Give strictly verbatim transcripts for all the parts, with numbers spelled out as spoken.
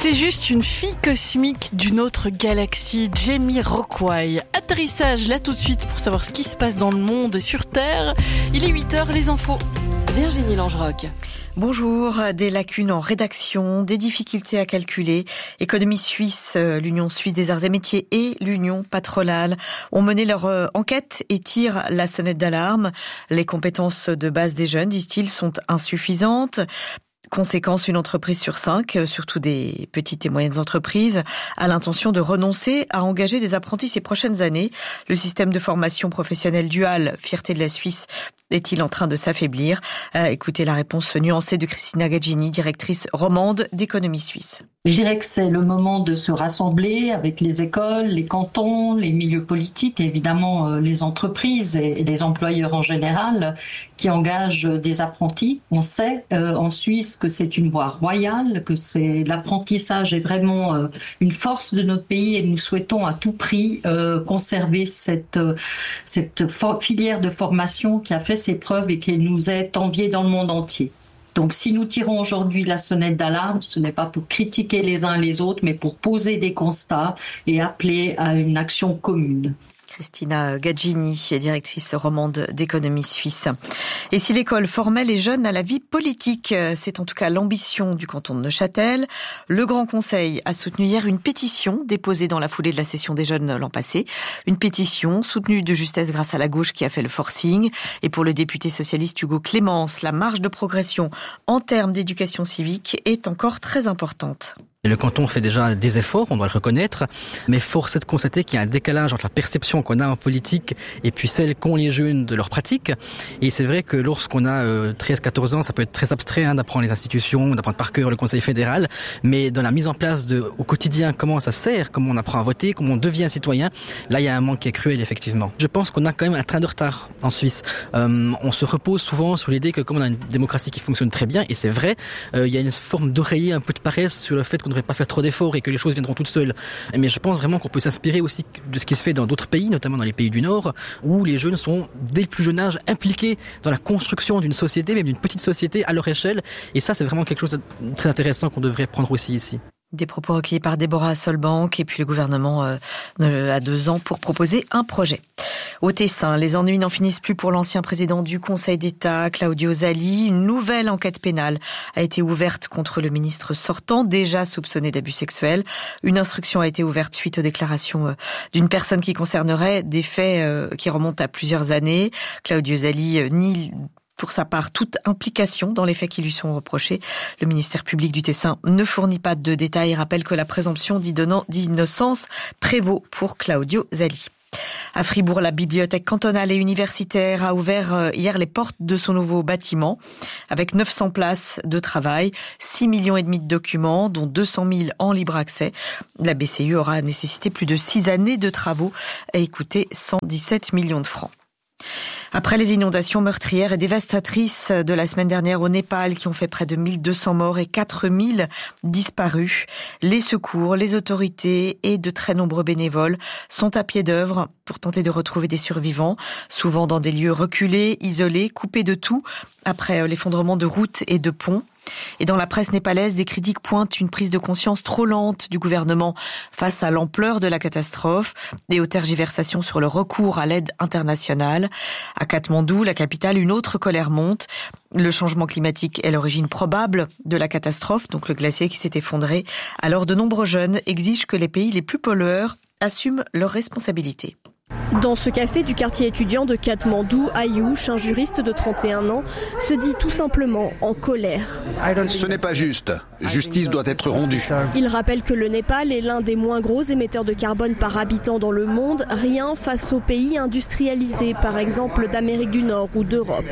C'est juste une fille cosmique d'une autre galaxie, Jamiroquai. Atterrissage là tout de suite pour savoir ce qui se passe dans le monde et sur Terre. Il est huit heures, les infos. Virginie Langeroc. Bonjour, des lacunes en rédaction, des difficultés à calculer. Économie Suisse, l'Union Suisse des Arts et Métiers et l'Union patronale ont mené leur enquête et tirent la sonnette d'alarme. Les compétences de base des jeunes, disent-ils, sont insuffisantes. Conséquence, une entreprise sur cinq, surtout des petites et moyennes entreprises, a l'intention de renoncer à engager des apprentis ces prochaines années. Le système de formation professionnelle duale, fierté de la Suisse, est-il en train de s'affaiblir ? euh, Écoutez la réponse nuancée de Cristina Gaggini, directrice romande d'Économie Suisse. Je dirais que c'est le moment de se rassembler avec les écoles, les cantons, les milieux politiques et évidemment euh, les entreprises et les employeurs en général qui engagent des apprentis. On sait euh, en Suisse que c'est une voie royale, que c'est l'apprentissage est vraiment euh, une force de notre pays et nous souhaitons à tout prix euh, conserver cette euh, cette for- filière de formation qui a fait ses preuves et qui nous est enviée dans le monde entier. Donc si nous tirons aujourd'hui la sonnette d'alarme, ce n'est pas pour critiquer les uns les autres, mais pour poser des constats et appeler à une action commune. Cristina Gaggini, directrice romande d'Économie Suisse. Et si l'école formait les jeunes à la vie politique, c'est en tout cas l'ambition du canton de Neuchâtel. Le Grand Conseil a soutenu hier une pétition déposée dans la foulée de la session des jeunes l'an passé. Une pétition soutenue de justesse grâce à la gauche qui a fait le forcing. Et pour le député socialiste Hugo Clémence, la marge de progression en termes d'éducation civique est encore très importante. Et le canton fait déjà des efforts, on doit le reconnaître, mais force est de constater qu'il y a un décalage entre la perception qu'on a en politique et puis celle qu'ont les jeunes de leur pratique. Et c'est vrai que lorsqu'on a euh, treize à quatorze ans, ça peut être très abstrait hein, d'apprendre les institutions, d'apprendre par cœur le Conseil fédéral, mais dans la mise en place de, au quotidien, comment ça sert, comment on apprend à voter, comment on devient citoyen, là il y a un manque qui est cruel effectivement. Je pense qu'on a quand même un train de retard en Suisse. Euh, on se repose souvent sur l'idée que comme on a une démocratie qui fonctionne très bien, et c'est vrai, euh, il y a une forme d'oreiller, un peu de paresse sur le fait qu'on ne devrait pas faire trop d'efforts et que les choses viendront toutes seules. Mais je pense vraiment qu'on peut s'inspirer aussi de ce qui se fait dans d'autres pays, notamment dans les pays du Nord, où les jeunes sont, dès le plus jeune âge, impliqués dans la construction d'une société, même d'une petite société à leur échelle. Et ça, c'est vraiment quelque chose de très intéressant qu'on devrait prendre aussi ici. Des propos recueillis par Déborah Solbank et puis le gouvernement euh, a deux ans pour proposer un projet. Au Tessin, les ennuis n'en finissent plus pour l'ancien président du Conseil d'État, Claudio Zali. Une nouvelle enquête pénale a été ouverte contre le ministre sortant, déjà soupçonné d'abus sexuels. Une instruction a été ouverte suite aux déclarations euh, d'une personne qui concernerait des faits euh, qui remontent à plusieurs années. Claudio Zali euh, nie pour sa part toute implication dans les faits qui lui sont reprochés. Le ministère public du Tessin ne fournit pas de détails et rappelle que la présomption d'innocence prévaut pour Claudio Zali. À Fribourg, la bibliothèque cantonale et universitaire a ouvert hier les portes de son nouveau bâtiment avec neuf cents places de travail, six millions et demi de documents, dont deux cent mille en libre accès. La B C U aura nécessité plus de six années de travaux et coûté cent dix-sept millions de francs. Après les inondations meurtrières et dévastatrices de la semaine dernière au Népal qui ont fait près de mille deux cents morts et quatre mille disparus, les secours, les autorités et de très nombreux bénévoles sont à pied d'œuvre pour tenter de retrouver des survivants, souvent dans des lieux reculés, isolés, coupés de tout, après l'effondrement de routes et de ponts. Et dans la presse népalaise, des critiques pointent une prise de conscience trop lente du gouvernement face à l'ampleur de la catastrophe et aux tergiversations sur le recours à l'aide internationale. À Katmandou, la capitale, une autre colère monte. Le changement climatique est l'origine probable de la catastrophe, donc le glacier qui s'est effondré. Alors de nombreux jeunes exigent que les pays les plus pollueurs assument leurs responsabilités. Dans ce café du quartier étudiant de Katmandou, Ayouch, un juriste de trente et un ans, se dit tout simplement en colère. Ce n'est pas juste. Justice doit être rendue. Il rappelle que le Népal est l'un des moins gros émetteurs de carbone par habitant dans le monde, rien face aux pays industrialisés, par exemple d'Amérique du Nord ou d'Europe.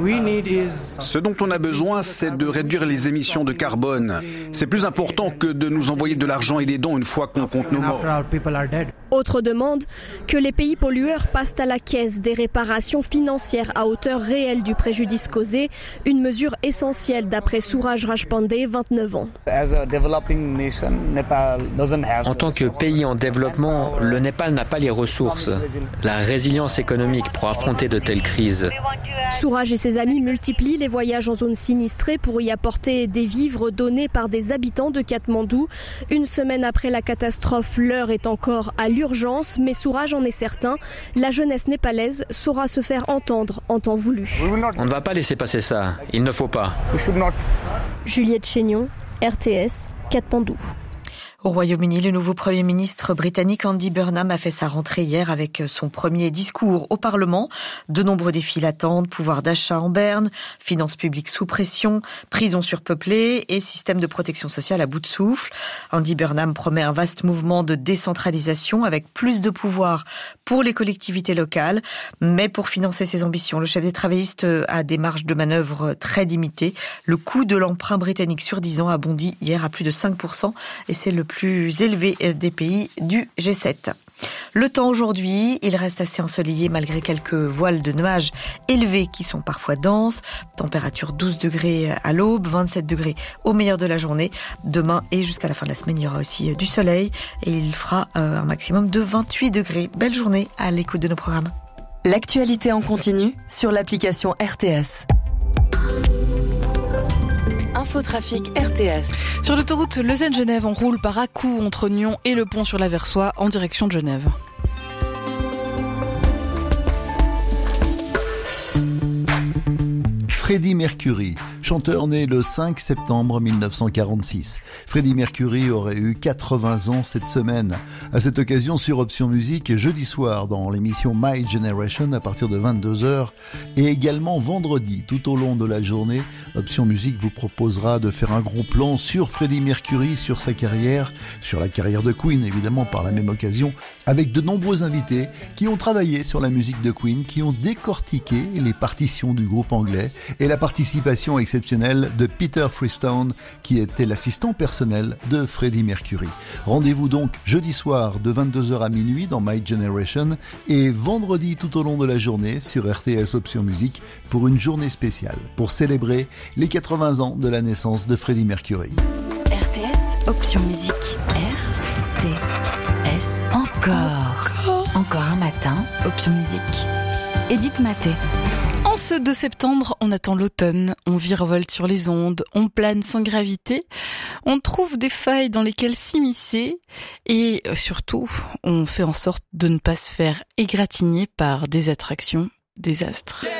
Ce dont on a besoin, c'est de réduire les émissions de carbone. C'est plus important que de nous envoyer de l'argent et des dons une fois qu'on compte nos morts. Autre demande, que les pays pollueurs passent à la caisse des réparations financières à hauteur réelle du préjudice causé, une mesure essentielle d'après Suraj Rajpande, vingt-neuf ans. En tant que pays en développement, le Népal n'a pas les ressources, la résilience économique pour affronter de telles crises. Souraj et ses amis multiplient les voyages en zone sinistrée pour y apporter des vivres donnés par des habitants de Katmandou. Une semaine après la catastrophe, l'heure est encore à l'urgence, mais Souraj en est certain, la jeunesse népalaise saura se faire entendre en temps voulu. On ne va pas laisser passer ça, il ne faut pas. Juliette Chénion, R T S, Katmandou. Au Royaume-Uni, le nouveau Premier ministre britannique Andy Burnham a fait sa rentrée hier avec son premier discours au Parlement. De nombreux défis l'attendent, pouvoir d'achat en berne, finances publiques sous pression, prisons surpeuplées et système de protection sociale à bout de souffle. Andy Burnham promet un vaste mouvement de décentralisation avec plus de pouvoir pour les collectivités locales. Mais pour financer ses ambitions, le chef des travaillistes a des marges de manœuvre très limitées. Le coût de l'emprunt britannique sur dix ans a bondi hier à plus de cinq pour cent et c'est le plus élevé des pays du G sept. Le temps aujourd'hui, il reste assez ensoleillé malgré quelques voiles de nuages élevés qui sont parfois denses. Température douze degrés à l'aube, vingt-sept degrés au meilleur de la journée. Demain et jusqu'à la fin de la semaine, il y aura aussi du soleil et il fera un maximum de vingt-huit degrés. Belle journée à l'écoute de nos programmes. L'actualité en continu sur l'application R T S. Infotrafic R T S. Sur l'autoroute Lausanne-Genève, on roule par à-coups entre Nyon et le pont sur la Versoix en direction de Genève. Freddie Mercury, chanteur né le cinq septembre mille neuf cent quarante-six. Freddie Mercury aurait eu quatre-vingts ans cette semaine. À cette occasion, sur Option Musique, jeudi soir dans l'émission My Generation à partir de vingt-deux heures et également vendredi tout au long de la journée, Option Musique vous proposera de faire un gros plan sur Freddie Mercury, sur sa carrière, sur la carrière de Queen évidemment par la même occasion, avec de nombreux invités qui ont travaillé sur la musique de Queen, qui ont décortiqué les partitions du groupe anglais et la participation exceptionnelle de Peter Freestone, qui était l'assistant personnel de Freddie Mercury. Rendez-vous donc jeudi soir de vingt-deux heures à minuit dans My Generation et vendredi tout au long de la journée sur R T S Option Musique pour une journée spéciale pour célébrer les quatre-vingts ans de la naissance de Freddie Mercury. R T S Option Musique. R T S. Encore. Encore. Encore un matin. Option Musique. Edith Maté. En ce deux septembre, on attend l'automne, on virevolte sur les ondes, on plane sans gravité, on trouve des failles dans lesquelles s'immiscer et surtout, on fait en sorte de ne pas se faire égratigner par des attractions désastres.